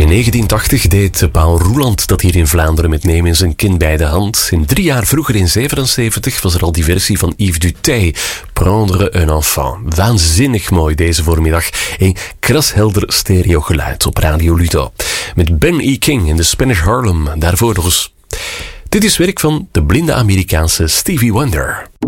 In 1980 deed Paul Roeland dat hier in Vlaanderen met Neem in zijn kind bij de hand. En 3 jaar vroeger, in 1977, was er al die versie van Yves Duteil, Prendre un enfant. Waanzinnig mooi deze voormiddag. Een krashelder stereogeluid op Radio Ludo. Met Ben E. King in de Spanish Harlem, daarvoor nog eens. Dit is werk van de blinde Amerikaanse Stevie Wonder.